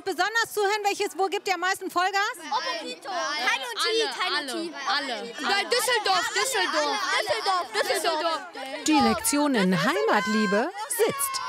sich besonders zuhören? Wo gibt ihr am meisten Vollgas? Opposito. Alle. Nein, Düsseldorf. Düsseldorf. Die Lektion in Heimatliebe sitzt.